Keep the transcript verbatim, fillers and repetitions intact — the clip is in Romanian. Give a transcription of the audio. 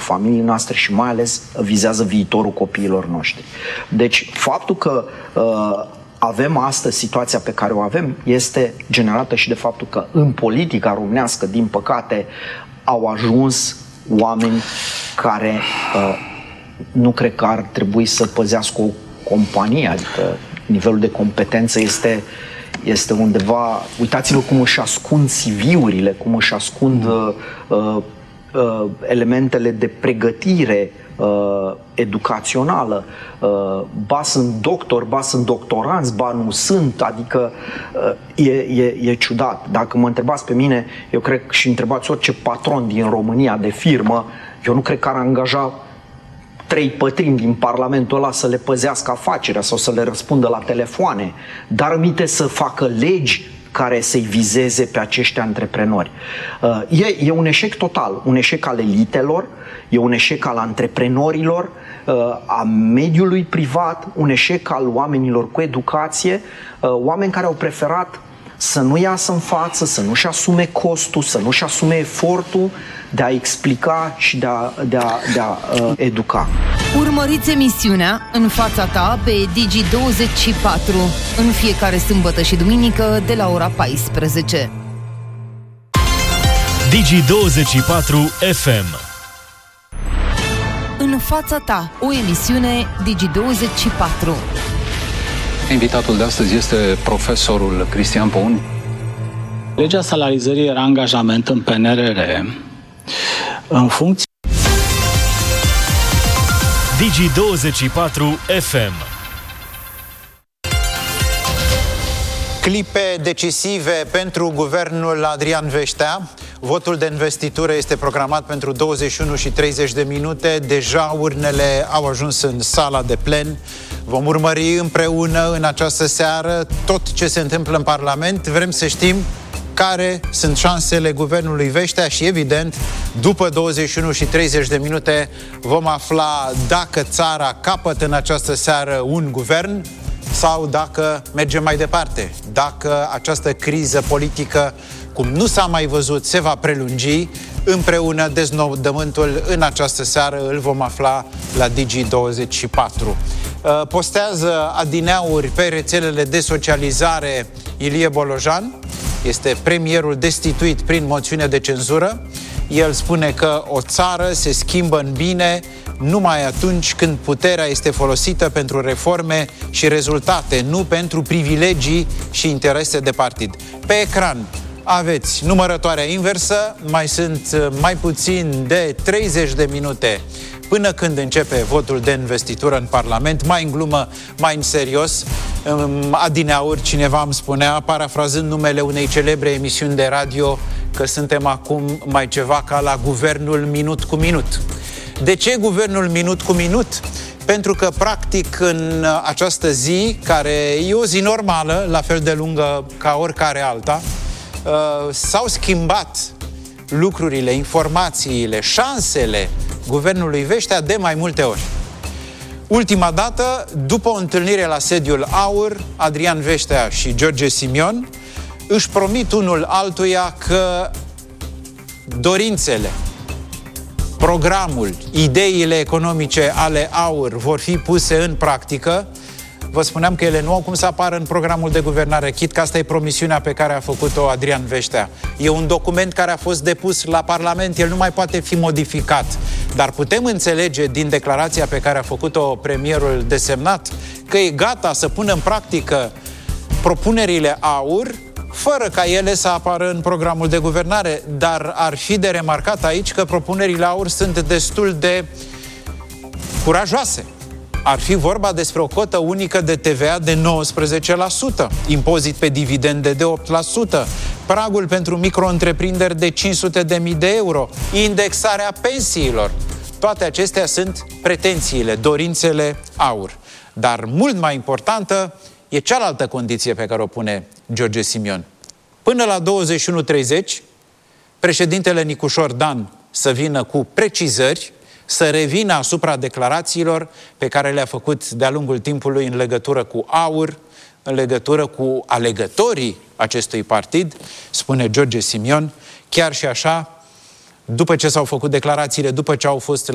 familiile noastre și mai ales vizează viitorul copiilor noștri. Deci faptul că uh, avem astăzi situația pe care o avem este generată și de faptul că în politica românească, din păcate, au ajuns oameni care uh, nu cred că ar trebui să păzească o companie, adică nivelul de competență este, este undeva... Uitați-vă cum își ascund C V-urile, cum își ascund uh, uh, uh, elementele de pregătire uh, educațională. Uh, ba sunt doctor, ba sunt doctoranți, ba nu sunt, adică uh, e, e, e ciudat. Dacă mă întrebați pe mine, eu cred și întrebați orice patron din România de firmă, eu nu cred că ar angaja trei pătrimi din Parlamentul ăla să le păzească afacerea sau să le răspundă la telefoane, dar aminte să facă legi care să-i vizeze pe acești antreprenori. E, e un eșec total, un eșec al elitelor, e un eșec al antreprenorilor, a mediului privat, un eșec al oamenilor cu educație, oameni care au preferat să nu iasă în față, să nu-și asume costul, să nu-și asume efortul de a explica și de a, de a, de a uh, educa. Urmăriți emisiunea În fața ta pe Digi douăzeci și patru în fiecare sâmbătă și duminică de la ora paisprezece. Digi douăzeci și patru F M. În fața ta, o emisiune Digi douăzeci și patru. Invitatul de astăzi este profesorul Cristian Poun. Legea salarizării era angajament în P N R R în funcție. Digi douăzeci și patru F M. Clipe decisive pentru guvernul Adrian Veștea. Votul de investitură este programat pentru douăzeci și unu și treizeci de minute. Deja urnele au ajuns în sala de plen. Vom urmări împreună în această seară tot ce se întâmplă în Parlament. Vrem să știm care sunt șansele guvernului Veștea și, evident, după douăzeci și unu și treizeci de minute vom afla dacă țara capătă în această seară un guvern sau dacă mergem mai departe, dacă această criză politică, cum nu s-a mai văzut, se va prelungi. Împreună deznodământul în această seară îl vom afla la Digi douăzeci și patru. Postează adineauri pe rețelele de socializare Ilie Bolojan, este premierul destituit prin moțiune de cenzură. El spune că o țară se schimbă în bine numai atunci când puterea este folosită pentru reforme și rezultate, nu pentru privilegii și interese de partid. Pe ecran aveți numărătoarea inversă, mai sunt mai puțin de treizeci de minute până când începe votul de investitură în Parlament, mai în glumă, mai în serios. Adineauri cineva îmi spunea, parafrazând numele unei celebre emisiuni de radio, că suntem acum mai ceva ca la guvernul minut cu minut. De ce guvernul minut cu minut? Pentru că, practic, în această zi, care e o zi normală, la fel de lungă ca oricare alta, s-au schimbat lucrurile, informațiile, șansele guvernului Veștea de mai multe ori. Ultima dată, după o întâlnire la sediul AUR, Adrian Veștea și George Simion își promit unul altuia că dorințele, programul, ideile economice ale AUR vor fi puse în practică. Vă spuneam că ele nu au cum să apară în programul de guvernare, chit că asta e promisiunea pe care a făcut-o Adrian Veștea. E un document care a fost depus la Parlament, el nu mai poate fi modificat. Dar putem înțelege din declarația pe care a făcut-o premierul desemnat că e gata să pună în practică propunerile AUR, fără ca ele să apară în programul de guvernare. Dar ar fi de remarcat aici că propunerile AUR sunt destul de curajoase. Ar fi vorba despre o cotă unică de T V A de nouăsprezece la sută, impozit pe dividende de opt la sută, pragul pentru micro-întreprinderi de cinci sute de mii de euro, indexarea pensiilor. Toate acestea sunt pretențiile, dorințele AUR. Dar mult mai importantă e cealaltă condiție pe care o pune George Simion. Până la douăzeci și unu treizeci, președintele Nicușor Dan să vină cu precizări, să revină asupra declarațiilor pe care le-a făcut de-a lungul timpului în legătură cu AUR, în legătură cu alegătorii acestui partid, spune George Simion. Chiar și așa, după ce s-au făcut declarațiile, după ce au fost